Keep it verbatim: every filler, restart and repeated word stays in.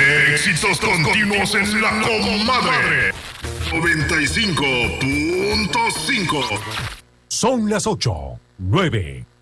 Éxitos continuos en la comadre. noventa y cinco punto cinco. Son las ocho, nueve.